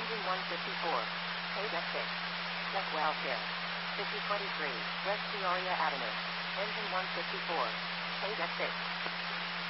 Engine 154. Paid at 6. Check welfare. 5023, West Peoria Avenue. Engine 154. Paid at 6.